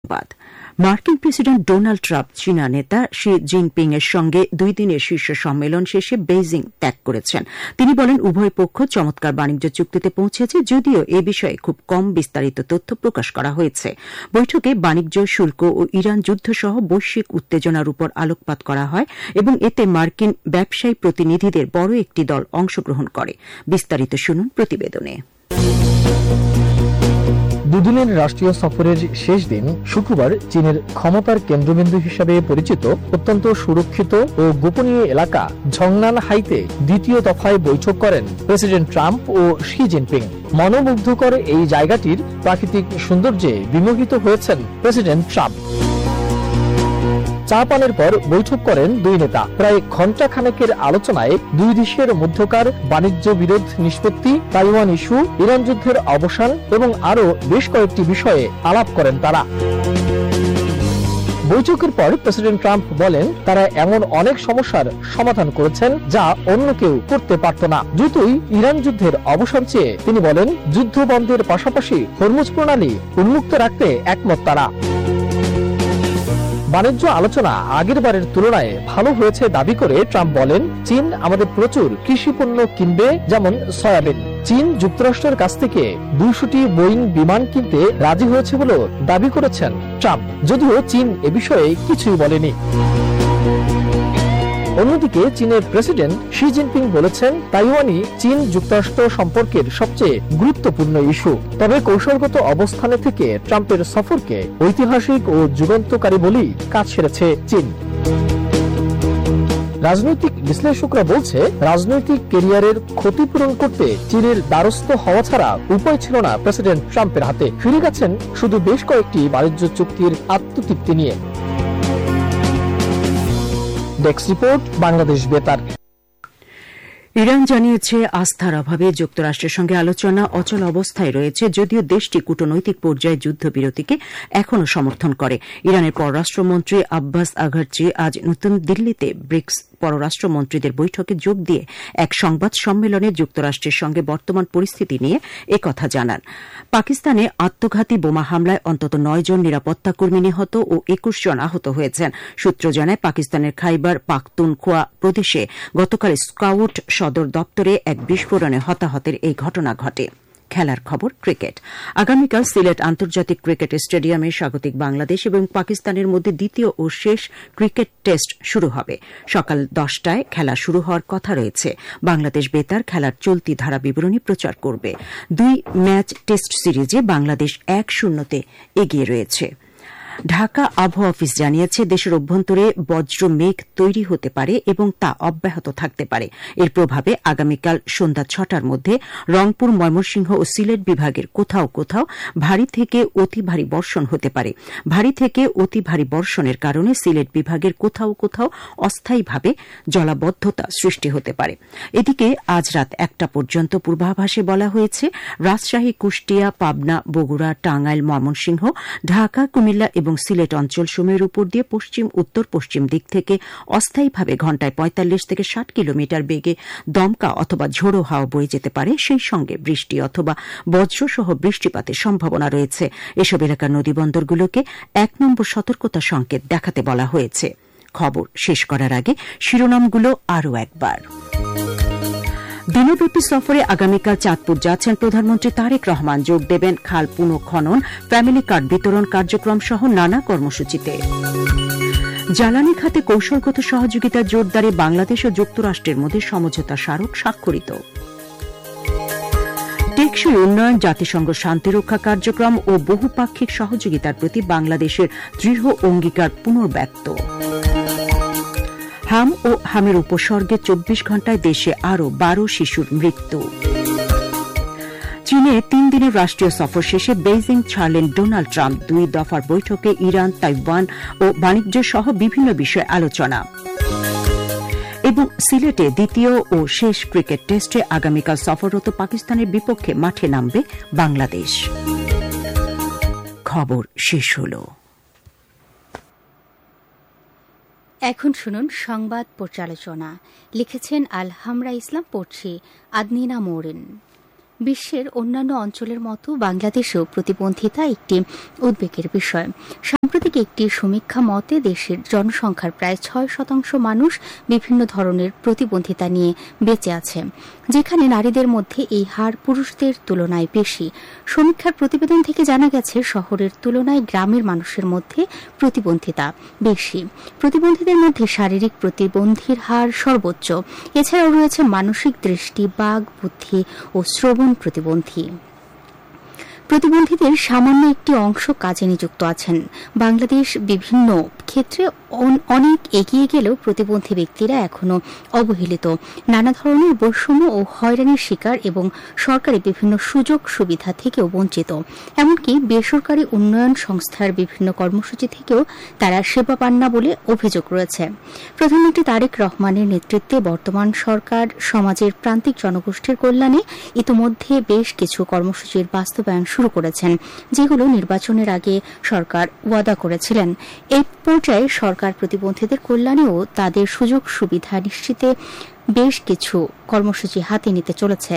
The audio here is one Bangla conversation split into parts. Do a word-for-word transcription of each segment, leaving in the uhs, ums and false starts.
আলোকপাত। মার্কিন প্রেসিডেন্ট ডোনাল্ড ট্রাম্প চীনা নেতা শি জিনপিং এর সঙ্গে দুই দিনের শীর্ষ সম্মেলন শেষে বেইজিং ত্যাগ করেছেন। তিনি বলেন, উভয় পক্ষ চমৎকার বাণিজ্য চুক্তিতে পৌঁছেছে, যদিও এ বিষয়ে খুব কম বিস্তারিত তথ্য প্রকাশ করা হয়েছে। বৈঠকে বাণিজ্য, শুল্ক ও ইরান যুদ্ধসহ বৈশ্বিক উত্তেজনার উপর আলোকপাত করা হয় এবং এতে মার্কিন ব্যবসায়ী প্রতিনিধিদের বড় একটি দল অংশগ্রহণ করে। বিস্তারিত শুনুন প্রতিবেদনে। দুদিনের রাষ্ট্রীয় সফরের শেষ দিন শুক্রবার চীনের ক্ষমতার কেন্দ্রবিন্দু হিসেবে পরিচিত অত্যন্ত সুরক্ষিত ও গোপনীয় এলাকা ঝংনান হাইতে দ্বিতীয় দফায় বৈঠক করেন প্রেসিডেন্ট ট্রাম্প ও শি জিনপিং। মনোমুগ্ধকর এই জায়গাটির প্রাকৃতিক সৌন্দর্যে বিমোহিত হয়েছেন প্রেসিডেন্ট ট্রাম্প। চা পানের পর বৈঠক করেন দুই নেতা। প্রায় ঘণ্টা খানেকের আলোচনায় দুই দেশের মধ্যকার বাণিজ্য বিরোধ নিষ্পত্তি, তাইওয়ান ইস্যু, ইরান যুদ্ধের অবসান এবং আরও বেশ কয়েকটি বিষয়ে আলাপ করেন তারা। বৈঠকের পর প্রেসিডেন্ট ট্রাম্প বলেন, তারা এমন অনেক সমস্যার সমাধান করেছেন যা অন্য কেউ করতে পারত না। দ্রুতই ইরান যুদ্ধের অবসান চেয়ে তিনি বলেন, যুদ্ধ বন্ধের পাশাপাশি হরমুজ প্রণালী উন্মুক্ত রাখতে একমত তারা। বাণিজ্য আলোচনা আগের বারের তুলনায় ভালো হয়েছে দাবি করে ট্রাম্প বলেন, চীন আমাদের প্রচুর কৃষি পণ্য কিনবে, যেমন সয়াবিন। চীন যুক্তরাষ্ট্রের কাছ থেকে দুইশোটি বোয়িং বিমান কিনতে রাজি হয়েছে বলেও দাবি করেছেন ট্রাম্প, যদিও চীন এ বিষয়ে কিছুই বলেনি। অন্যদিকে চীনের প্রেসিডেন্ট শি জিনপিং বলেছেন, তাইওয়ানই চীন যুক্তরাষ্ট্র সম্পর্কের সবচেয়ে গুরুত্বপূর্ণ ইস্যু। তবে কৌশলগত অবস্থানে থেকে ট্রাম্পের সফরকে ঐতিহাসিক ও যুগান্তকারী বলেই কাজ সেরেছে চীন। রাজনৈতিক বিশ্লেষকরা বলছে, রাজনৈতিক ক্যারিয়ারের ক্ষতিপূরণ করতে চীনের দ্বারস্থ হওয়া ছাড়া উপায় ছিল না প্রেসিডেন্ট ট্রাম্পের হাতে। ফিরে গেছেন শুধু বেশ কয়েকটি বাণিজ্য চুক্তির আত্মতৃপ্তি নিয়ে। ডেস্ক রিপোর্ট, বাংলাদেশ বেতার। ইরান জানিয়েছে, আস্থার অভাবে যুক্তরাষ্ট্রের সঙ্গে আলোচনা অচল অবস্থায় রয়েছে, যদিও দেশটি কূটনৈতিক পর্যায়ে যুদ্ধবিরতিকে এখনও সমর্থন করে। ইরানের পররাষ্ট্রমন্ত্রী আব্বাস আঘারচি আজ নতুন দিল্লিতে ব্রিক্স পররাষ্ট্রমন্ত্রীদের বৈঠকে যোগ দিয়ে এক সংবাদ সম্মেলনে যুক্তরাষ্ট্রের সঙ্গে বর্তমান পরিস্থিতি নিয়ে একথা জানান। পাকিস্তানে আত্মঘাতী বোমা হামলায় অন্তত নয় জন নিরাপত্তা কর্মী নিহত ও একুশ জন আহত হয়েছেন। সূত্র জানায়, পাকিস্তানের খাইবার পাখতুনখোয়া প্রদেশে গতকাল স্কাউট সদর দপ্তরে এক বিস্ফোরণে হতাহতের এই ঘটনা ঘটে। খেলার খবর, ক্রিকেট। আগামীকাল সিলেট আন্তর্জাতিক ক্রিকেট স্টেডিয়ামে স্বাগতিক বাংলাদেশ এবং পাকিস্তানের মধ্যে দ্বিতীয় ও শেষ ক্রিকেট টেস্ট শুরু হবে। সকাল দশটায় খেলা শুরু হওয়ার কথা রয়েছে। বাংলাদেশ বেতার খেলার চলতি ধারা বিবরণী প্রচার করবে। দুই ম্যাচ টেস্ট সিরিজে বাংলাদেশ এক শূন্যতে এগিয়ে রয়েছে। ঢাকা আবহাওয়া অফিস জানিয়েছে, দেশের অভ্যন্তরে বজ্র মেঘ তৈরি হতে পারে এবং তা অব্যাহত থাকতে পারে। এর প্রভাবে আগামীকাল সন্ধ্যা ছটার মধ্যে রংপুর, ময়মনসিংহ ও সিলেট বিভাগের কোথাও কোথাও ভারী থেকে অতি ভারী বর্ষণ হতে পারে। ভারী থেকে অতি ভারী বর্ষণের কারণে সিলেট বিভাগের কোথাও কোথাও অস্থায়ীভাবে জলাবদ্ধতা সৃষ্টি হতে পারে। এদিকে আজ রাত একটা পর্যন্ত পূর্বাভাসে বলা হয়েছে, রাজশাহী, কুষ্টিয়া, পাবনা, বগুড়া, টাঙ্গাইল, ময়মনসিংহ, ঢাকা, কুমিল্লা এবং সিলেট অঞ্চলসমূহের উপর দিয়ে পশ্চিম উত্তর পশ্চিম দিক থেকে অস্থায়ীভাবে ঘণ্টায় পঁয়তাল্লিশ থেকে ষাট কিলোমিটার বেগে দমকা অথবা ঝোড়ো হাওয়া বয়ে যেতে পারে। সেই সঙ্গে বৃষ্টি অথবা বজ্রসহ বৃষ্টিপাতের সম্ভাবনা রয়েছে। এসব এলাকার নদীবন্দরগুলোকে এক নম্বর সতর্কতা সংকেত দেখাতে বলা হয়েছে। খবর শেষ করার আগে শিরোনামগুলো আরও একবার। দিনব্যাপী সফরে আগামীকাল চাঁদপুর যাচ্ছেন প্রধানমন্ত্রী তারেক রহমান। যোগ দেবেন খাল পুনঃখনন, ফ্যামিলি কার্ড বিতরণ কার্যক্রম সহ নানা কর্মসূচিতে। জ্বালানি খাতে কৌশলগত সহযোগিতা জোরদারে বাংলাদেশ ও যুক্তরাষ্ট্রের মধ্যে সমঝোতা স্মারক স্বাক্ষরিত। টেকসই উন্নয়ন, জাতিসংঘ শান্তিরক্ষা কার্যক্রম ও বহুপাক্ষিক সহযোগিতার প্রতি বাংলাদেশের দৃঢ় অঙ্গীকার পুনর্ব্যক্ত। হাম ও হামের উপসর্গে চব্বিশ ঘণ্টায় দেশে আরও বারো শিশুর মৃত্যু। চীনে তিন দিনের রাষ্ট্রীয় সফর শেষে বেইজিং ছাড়লেন ডোনাল্ড ট্রাম্প। দুই দফার বৈঠকে ইরান, তাইওয়ান ও বাণিজ্য সহ বিভিন্ন বিষয়ে আলোচনা। এবং সিলেটে দ্বিতীয় ও শেষ ক্রিকেট টেস্টে আগামীকাল সফররত পাকিস্তানের বিপক্ষে মাঠে নামবে বাংলাদেশ। খবর শেষ হল। এখন শুনুন সংবাদ পর্যালোচনা। লিখেছেন আল হামরা ইসলাম, পড়ছি আদনিনা মোরেন। বিশ্বের অন্যান্য অঞ্চলের মতো বাংলাদেশেও প্রতিবন্ধিতা একটি উদ্বেগের বিষয়। সাম্প্রতিক একটি সমীক্ষা মতে দেশের জনসংখ্যার প্রায় ছয় শতাংশ মানুষ বিভিন্ন ধরনের প্রতিবন্ধিতা নিয়ে বেঁচে আছে, যেখানে নারীদের মধ্যে এই হার পুরুষদের তুলনায় বেশি। সমীক্ষার প্রতিবেদন থেকে জানা গেছে শহরের তুলনায় গ্রামের মানুষের মধ্যে প্রতিবন্ধিতা বেশি। প্রতিবন্ধীদের মধ্যে শারীরিক প্রতিবন্ধীর হার সর্বোচ্চ। এছাড়াও রয়েছে মানসিক দৃষ্টি, বাক, বুদ্ধি ও শ্রবণ প্রতিবন্ধী। প্রতিবন্ধীদের সামান্য একটি অংশ কাজে নিযুক্ত আছেন। বাংলাদেশ বিভিন্ন ক্ষেত্রে অনেক এগিয়ে গেলেও প্রতিবন্ধী ব্যক্তিরা এখনও অবহেলিত, নানা ধরনের বৈষম্য ও হয়রানির শিকার এবং সরকারি বিভিন্ন সুযোগ সুবিধা থেকেও বঞ্চিত। এমনকি বেসরকারি উন্নয়ন সংস্থার বিভিন্ন কর্মসূচি থেকেও তারা সেবা পান না বলে অভিযোগ রয়েছে। প্রধানমন্ত্রী তারেক রহমানের নেতৃত্বে বর্তমান সরকার সমাজের প্রান্তিক জনগোষ্ঠীর কল্যাণে ইতোমধ্যে বেশ কিছু কর্মসূচির বাস্তবায়ন শুরু করেছেন, যেগুলো নির্বাচনের আগে সরকার ওয়াদা করেছিলেন। এই পর্যায়ে সরকার প্রতিবন্ধীদের কল্যাণে ও তাদের সুযোগ সুবিধা নিশ্চিতে বেশ কিছু কর্মসূচি হাতে নিতে চলেছে।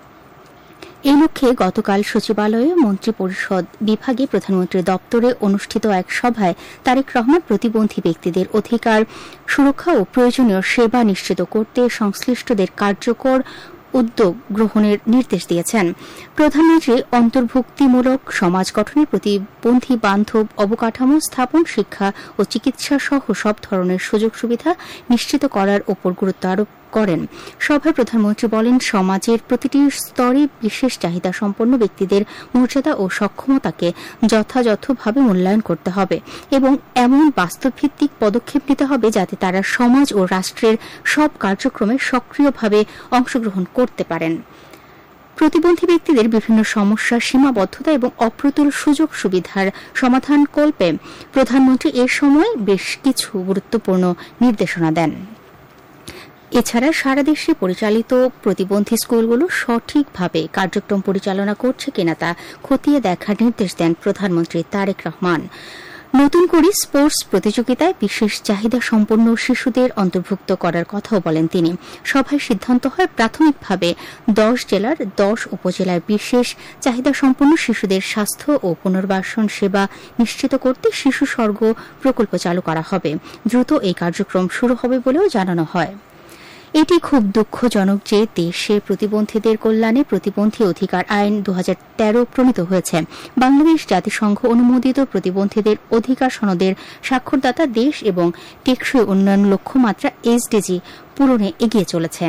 এই লক্ষ্যে গতকাল সচিবালয়ে মন্ত্রিপরিষদ বিভাগে প্রধানমন্ত্রীর দপ্তরে অনুষ্ঠিত এক সভায় তারেক রহমান প্রতিবন্ধী ব্যক্তিদের অধিকার সুরক্ষা ও প্রয়োজনীয় সেবা নিশ্চিত করতে সংশ্লিষ্টদের কার্যকর উদ্যোগ গ্রহণের নির্দেশ দিয়েছেন। প্রধানমন্ত্রী অন্তর্ভুক্তিমূলক সমাজ গঠনে প্রতিবন্ধী বান্ধব অবকাঠামো স্থাপন, শিক্ষা ও চিকিৎসা সহ সব ধরনের সুযোগ সুবিধা নিশ্চিত করার উপর গুরুত্ব আরোপ করেন। সভায় প্রধানমন্ত্রী বলেন, সমাজের প্রতিটি স্তরে বিশেষ চাহিদা সম্পন্ন ব্যক্তিদের মর্যাদা ও সক্ষমতাকে যথাযথভাবে মূল্যায়ন করতে হবে এবং এমন বাস্তবভিত্তিক পদক্ষেপ নিতে হবে যাতে তারা সমাজ ও রাষ্ট্রের সব কার্যক্রমে সক্রিয়ভাবে অংশগ্রহণ করতে পারেন। প্রতিবন্ধী ব্যক্তিদের বিভিন্ন সমস্যা, সীমাবদ্ধতা এবং অপ্রতুল সুযোগ সুবিধার সমাধান কল্পে প্রধানমন্ত্রী এ সময় বেশ কিছু গুরুত্বপূর্ণ নির্দেশনা দেন। এছাড়া সারা দেশে পরিচালিত প্রতিবন্ধী স্কুলগুলো সঠিকভাবে কার্যক্রম পরিচালনা করছে কিনা তা খতিয়ে দেখার নির্দেশ দেন প্রধানমন্ত্রী তারেক রহমান। নতুন করে স্পোর্টস প্রতিযোগিতায় বিশেষ চাহিদা সম্পন্ন শিশুদের অন্তর্ভুক্ত করার কথাও বলেন তিনি। সভায় সিদ্ধান্ত হয় প্রাথমিকভাবে দশ জেলার দশ উপজেলার বিশেষ চাহিদা সম্পন্ন শিশুদের স্বাস্থ্য ও পুনর্বাসন সেবা নিশ্চিত করতে শিশু স্বর্গ প্রকল্প চালু করা হবে। দ্রুত এই কার্যক্রম শুরু হবে বলেও জানানো হয়। এটি খুব দুঃখজনক যে দেশে প্রতিবন্ধীদের কল্যাণে প্রতিবন্ধী অধিকার আইন দু হাজার তেরো প্রণীত হয়েছে। বাংলাদেশ জাতিসংঘ অনুমোদিত প্রতিবন্ধীদের অধিকার সনদের স্বাক্ষরদাতা দেশ এবং টেকসই উন্নয়ন লক্ষ্যমাত্রা এসডিজি পূরণে এগিয়ে চলেছে।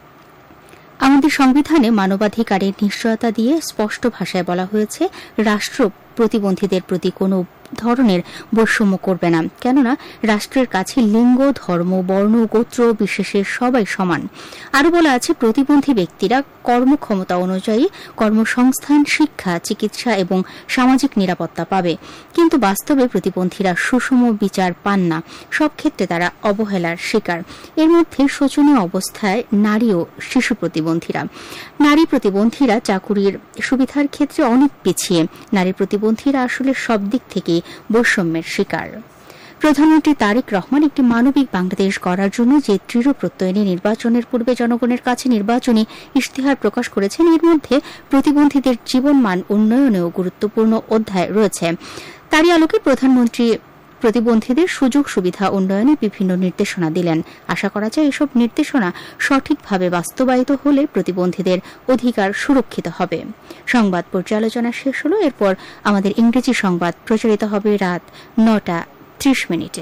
আমাদের সংবিধানে মানবাধিকারের নিশ্চয়তা দিয়ে স্পষ্ট ভাষায় বলা হয়েছে, রাষ্ট্র প্রতিবন্ধীদের প্রতি কোনো ধরনের বৈষম্য করবে না, কেননা রাষ্ট্রের কাছে লিঙ্গ, ধর্ম, বর্ণ, গোত্র বিশেষে সবাই সমান। আরও বলা আছে, প্রতিবন্ধী ব্যক্তিরা কর্মক্ষমতা অনুযায়ী কর্মসংস্থান, শিক্ষা, চিকিৎসা এবং সামাজিক নিরাপত্তা পাবে। কিন্তু বাস্তবে প্রতিবন্ধীরা সুষম বিচার পান না, সব ক্ষেত্রে তারা অবহেলার শিকার। এর মধ্যে শোচনীয় অবস্থায় নারী ও শিশু প্রতিবন্ধীরা। নারী প্রতিবন্ধীরা চাকুরির সুবিধার ক্ষেত্রে অনেক পিছিয়ে। নারী প্রতিবন্ধীরা আসলে সব দিক থেকে বৈষম্যের শিকার। প্রধানমন্ত্রী তারেক রহমান একটি মানবিক বাংলাদেশ গড়ার জন্য যে দৃঢ় প্রত্যয় নিয়ে নির্বাচনের পূর্বে জনগণের কাছে নির্বাচনী ইশতেহার প্রকাশ করেছেন, এর মধ্যে প্রতিবন্ধীদের জীবনমান উন্নয়নেও গুরুত্বপূর্ণ অধ্যায় রয়েছে। তারই আলোকে প্রধানমন্ত্রী প্রতিবন্ধীদের সুযোগ সুবিধা উন্নয়নে বিভিন্ন নির্দেশনা দিলেন। আশা করা যায় এসব নির্দেশনা সঠিকভাবে বাস্তবায়িত হলে প্রতিবন্ধীদের অধিকার সুরক্ষিত হবে। সংবাদ পর্যালোচনা শেষ হল। এরপর আমাদের ইংরেজি সংবাদ প্রচারিত হবে রাত নটা ত্রিশ মিনিটে।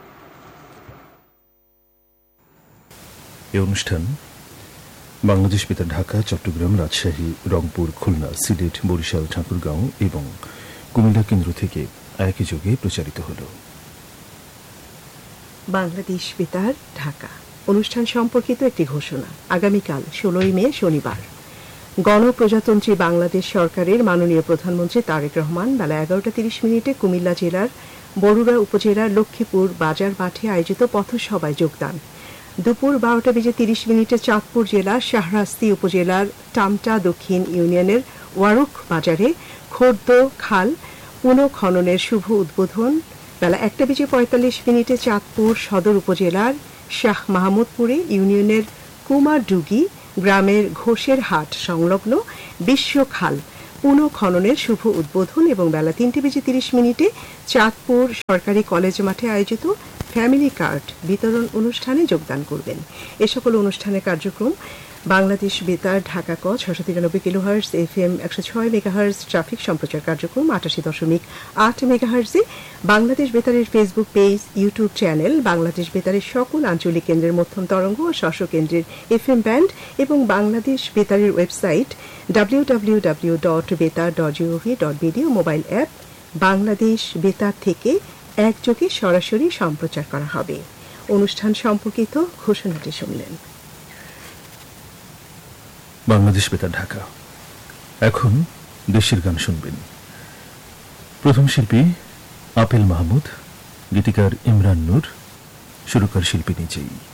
এই অনুষ্ঠান বাংলাদেশ বেতার ঢাকা, চট্টগ্রাম, রাজশাহী, রংপুর, খুলনা, সিলেট, বরিশাল, ঠাকুরগাঁও এবং কুমিল্লা কেন্দ্র থেকে একই যোগে প্রচারিত হল। বাংলাদেশ বেতার ঢাকা অনুষ্ঠান সম্পর্কিত একটি ঘোষণা। আগামীকাল ষোলোই মে শনিবার গণপ্রজাতন্ত্রী বাংলাদেশ সরকারের মাননীয় প্রধানমন্ত্রী তারেক রহমান বেলা এগারোটা তিরিশ মিনিটে কুমিল্লা জেলার বরুড়া উপজেলার লক্ষ্মীপুর বাজার মাঠে আয়োজিত পথসভায় যোগদান। দুপুর বারোটা বেজে তিরিশ মিনিটে চাঁদপুর জেলার শাহরাস্তি উপজেলার টামটা দক্ষিণ ইউনিয়নের ওয়ারুক বাজারে খোর্দ খাল পুনঃখননের শুভ উদ্বোধন। বেলা একটা বেজে পঁয়তাল্লিশ মিনিটে চাঁদপুর সদর উপজেলার শাহ মাহমুদপুরে ইউনিয়নের কুমারডুগি গ্রামের ঘোষের হাট সংলগ্ন বিশ্ব খাল পুনঃখননের শুভ উদ্বোধন এবং বেলা তিনটে বেজে তিরিশ মিনিটে চাঁদপুর সরকারি কলেজ মাঠে আয়োজিত ফ্যামিলি কার্ড বিতরণ অনুষ্ঠানে যোগদান করবেন। এ সকল অনুষ্ঠানের কার্যক্রম বাংলাদেশ বেতার ঢাকা ক ছশো তিরানব্বই কিলোহার্জ এফ এম একশো ছয় মেগাহার্জ ট্রাফিক সম্প্রচার কার্যক্রম আটাশি দশমিক আট মেগাহার্জে, Bangladesh বেতারের Facebook page, YouTube channel, Bangladesh বেতারের সকল আঞ্চলিক কেন্দ্রের মধ্যম তরঙ্গ ও স্ব কেন্দ্রের এফ এম ব্যান্ড এবং Bangladesh বেতারের website W W W dot বেতার ডট জিওভি ডট বিডি ও মোবাইল অ্যাপ বাংলাদেশ বেতার থেকে একযোগে সরাসরি সম্প্রচার করা হবে। অনুষ্ঠান সম্পর্কিত ঘোষণাটি শুনলেন। বাংলাদেশ বেতার ঢাকা। এখন দেশের গান শুনবেন। প্রথম শিল্পী আপেল মাহমুদ, গীতিকার ইমরান নূর, সুরকার শিল্পী নিজেই।